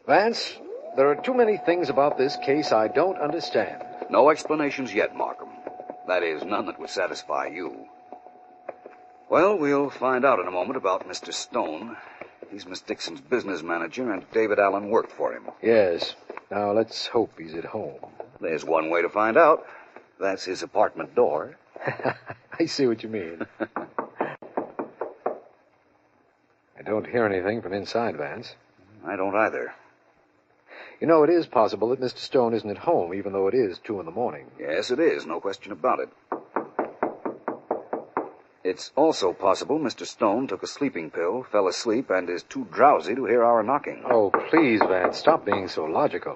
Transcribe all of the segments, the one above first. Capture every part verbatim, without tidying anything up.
Vance, there are too many things about this case I don't understand. No explanations yet, Markham. That is, none that would satisfy you. Well, we'll find out in a moment about Mister Stone. He's Miss Dixon's business manager, and David Allen worked for him. Yes. Now, let's hope he's at home. There's one way to find out. That's his apartment door. I see what you mean. I don't hear anything from inside, Vance. I don't either. You know, it is possible that Mister Stone isn't at home, even though it is two in the morning. Yes, it is. No question about it. It's also possible Mister Stone took a sleeping pill, fell asleep, and is too drowsy to hear our knocking. Oh, please, Vance, stop being so logical.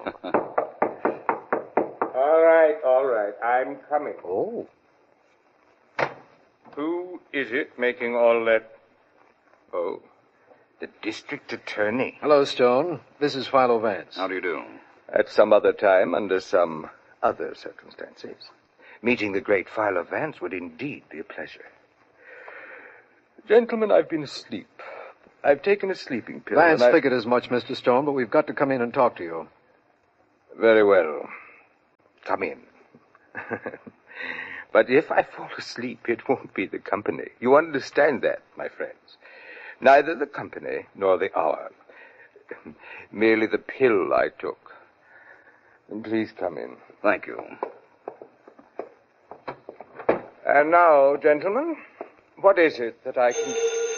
All right, all right. I'm coming. Oh. Who is it making all that... Oh, the district attorney. Hello, Stone. This is Philo Vance. How do you do? At some other time, under some other circumstances, meeting the great Philo Vance would indeed be a pleasure. Gentlemen, I've been asleep. I've taken a sleeping pill. Vance and figured as much, Mister Stone, but we've got to come in and talk to you. Very well. Come in. But if I fall asleep, it won't be the company. You understand that, my friends. Neither the company nor the hour. Merely the pill I took. And please come in. Thank you. And now, gentlemen, what is it that I can...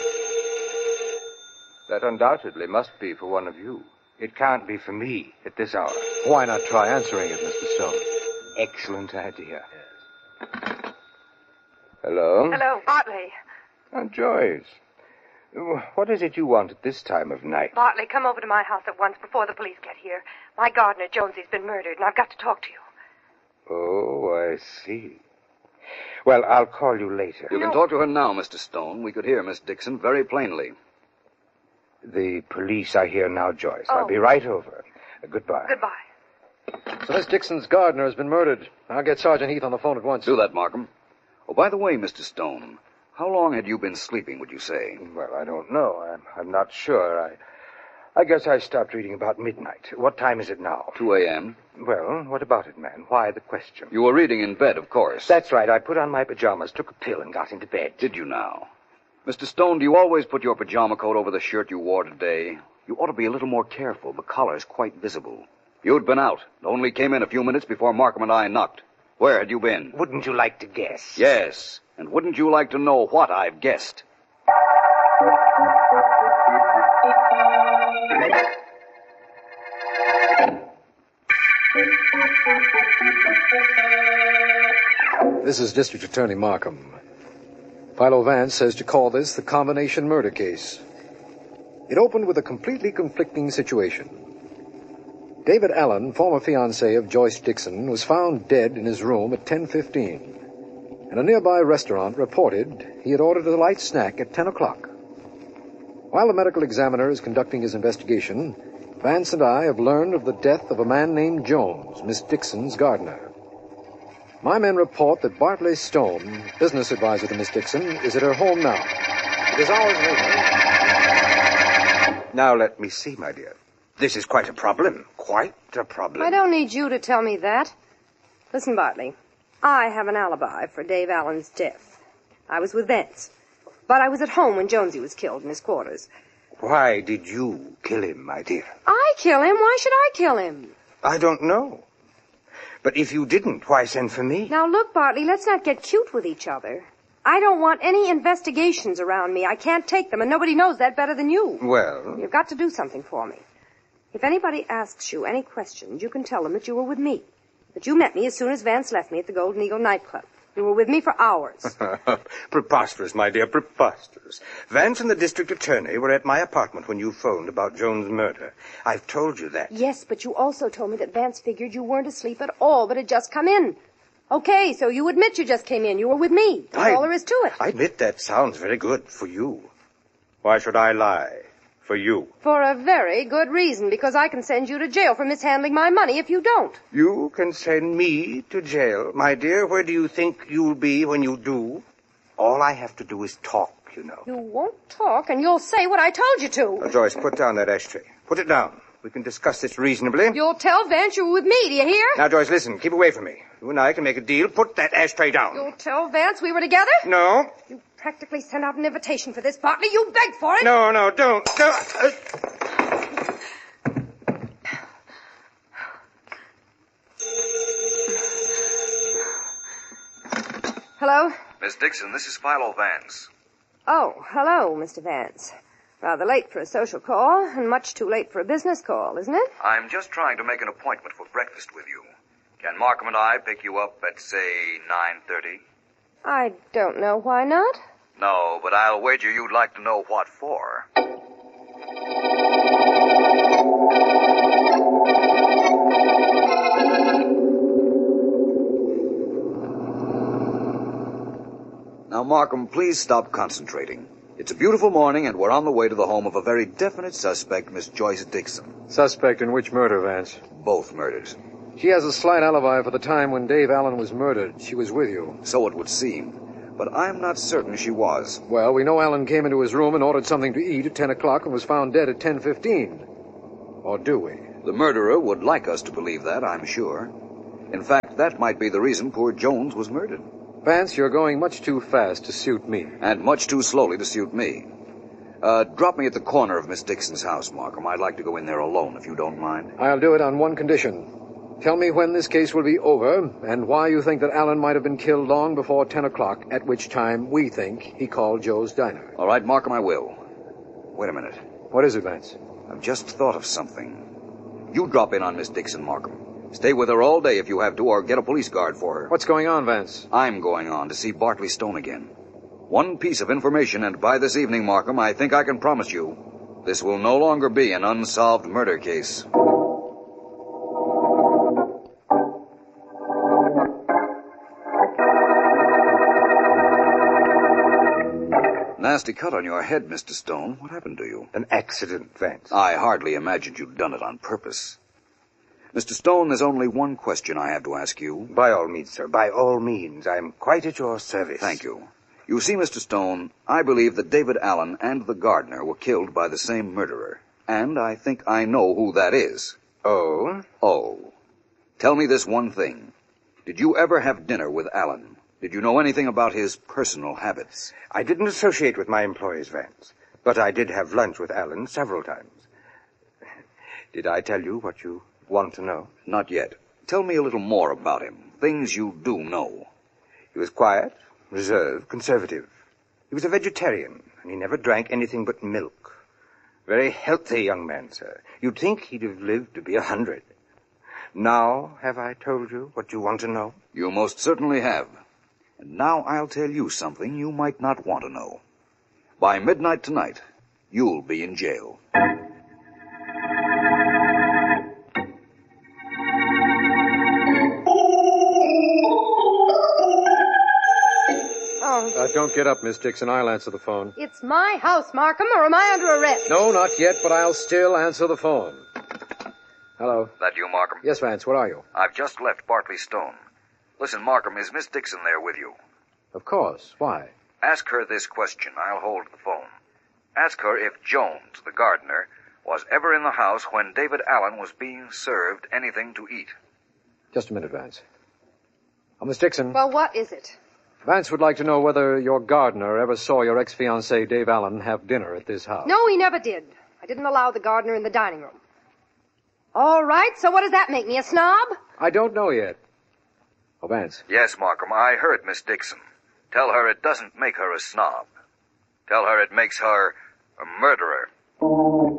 That undoubtedly must be for one of you. It can't be for me at this hour. Why not try answering it, Mister Stone? Excellent idea. Yes. Hello? Hello, Bartley. Oh, Joyce. What is it you want at this time of night? Bartley, come over to my house at once before the police get here. My gardener, Jonesy's been murdered, and I've got to talk to you. Oh, I see. Well, I'll call you later. You No. can talk to her now, Mister Stone. We could hear Miss Dixon very plainly. The police are here now, Joyce. Oh. I'll be right over. Uh, goodbye. Goodbye. So Miss Dixon's gardener has been murdered. I'll get Sergeant Heath on the phone at once. Do that, Markham. Oh, by the way, Mister Stone, how long had you been sleeping, would you say? Well, I don't know. I'm, I'm not sure. I, I guess I stopped reading about midnight. What time is it now? two a.m. Well, what about it, man? Why the question? You were reading in bed, of course. That's right. I put on my pajamas, took a pill, and got into bed. Did you now? Mister Stone, do you always put your pajama coat over the shirt you wore today? You ought to be a little more careful. The collar's quite visible. You'd been out. It only came in a few minutes before Markham and I knocked. Where had you been? Wouldn't you like to guess? Yes. And wouldn't you like to know what I've guessed? This is District Attorney Markham. Philo Vance says to call this the combination murder case. It opened with a completely conflicting situation. David Allen, former fiancé of Joyce Dixon, was found dead in his room at ten fifteen. And a nearby restaurant reported he had ordered a light snack at ten o'clock. While the medical examiner is conducting his investigation, Vance and I have learned of the death of a man named Jones, Miss Dixon's gardener. My men report that Bartley Stone, business advisor to Miss Dixon, is at her home now. It is hours later. Now let me see, my dear. This is quite a problem. Quite a problem. I don't need you to tell me that. Listen, Bartley, I have an alibi for Dave Allen's death. I was with Vance, but I was at home when Jonesy was killed in his quarters. Why did you kill him, my dear? I kill him? Why should I kill him? I don't know. But if you didn't, why send for me? Now, look, Bartley, let's not get cute with each other. I don't want any investigations around me. I can't take them, and nobody knows that better than you. Well... You've got to do something for me. If anybody asks you any questions, you can tell them that you were with me. That you met me as soon as Vance left me at the Golden Eagle nightclub. You were with me for hours. Preposterous, my dear, preposterous. Vance and the district attorney were at my apartment when you phoned about Jones' murder. I've told you that. Yes, but you also told me that Vance figured you weren't asleep at all, but had just come in. Okay, so you admit you just came in. You were with me. That's I, all there is to it. I admit that sounds very good for you. Why should I lie? For you. For a very good reason, because I can send you to jail for mishandling my money if you don't. You can send me to jail. My dear, where do you think you'll be when you do? All I have to do is talk, you know. You won't talk, and you'll say what I told you to. Now, Joyce, put down that ashtray. Put it down. We can discuss this reasonably. You'll tell Vance you were with me, do you hear? Now, Joyce, listen. Keep away from me. You and I can make a deal. Put that ashtray down. You'll tell Vance we were together? No. You practically sent out an invitation for this, Bartley. You begged for it. No, no, don't. Don't. Uh... Hello? Miss Dixon, this is Philo Vance. Oh, hello, Mister Vance. Rather late for a social call, and much too late for a business call, isn't it? I'm just trying to make an appointment for breakfast with you. Can Markham and I pick you up at, say, nine thirty? I don't know why not. No, but I'll wager you'd like to know what for. Now, Markham, please stop concentrating. It's a beautiful morning, and we're on the way to the home of a very definite suspect, Miss Joyce Dixon. Suspect in which murder, Vance? Both murders. She has a slight alibi for the time when Dave Allen was murdered. She was with you. So it would seem. But I'm not certain she was. Well, we know Allen came into his room and ordered something to eat at ten o'clock and was found dead at ten fifteen. Or do we? The murderer would like us to believe that, I'm sure. In fact, that might be the reason poor Jones was murdered. Vance, you're going much too fast to suit me. And much too slowly to suit me. Uh, drop me at the corner of Miss Dixon's house, Markham. I'd like to go in there alone, if you don't mind. I'll do it on one condition. Tell me when this case will be over, and why you think that Allen might have been killed long before ten o'clock, at which time we think he called Joe's Diner. All right, Markham, I will. Wait a minute. What is it, Vance? I've just thought of something. You drop in on Miss Dixon, Markham. Stay with her all day if you have to, or get a police guard for her. What's going on, Vance? I'm going on to see Bartley Stone again. One piece of information, and by this evening, Markham, I think I can promise you, this will no longer be an unsolved murder case. Nasty cut on your head, Mister Stone. What happened to you? An accident, Vance. I hardly imagined you'd done it on purpose. Mister Stone, there's only one question I have to ask you. By all means, sir. By all means. I'm quite at your service. Thank you. You see, Mister Stone, I believe that David Allen and the gardener were killed by the same murderer. And I think I know who that is. Oh? Oh. Tell me this one thing. Did you ever have dinner with Allen? Did you know anything about his personal habits? I didn't associate with my employees, Vance. But I did have lunch with Allen several times. Did I tell you what you want to know? Not yet. Tell me a little more about him. Things you do know. He was quiet, reserved, conservative. He was a vegetarian, and he never drank anything but milk. Very healthy young man, sir. You'd think he'd have lived to be a hundred. Now, have I told you what you want to know? You most certainly have. And now I'll tell you something you might not want to know. By midnight tonight, you'll be in jail. Oh, Uh, don't get up, Miss Dixon. I'll answer the phone. it's my house, Markham, or am I under arrest? No, not yet, but I'll still answer the phone. Hello. That you, Markham? Yes, Vance, what are you? I've just left Bartley Stone. Listen, Markham, is Miss Dixon there with you? Of course. Why? Ask her this question. I'll hold the phone. Ask her if Jones, the gardener, was ever in the house when David Allen was being served anything to eat. Just a minute, Vance. Oh, Miss Dixon. Well, what is it? Vance would like to know whether your gardener ever saw your ex-fiancé, Dave Allen, have dinner at this house. No, he never did. I didn't allow the gardener in the dining room. All right, so what does that make me, a snob? I don't know yet. Oh, Vance. Yes, Markham, I heard Miss Dixon. Tell her it doesn't make her a snob. Tell her it makes her a murderer.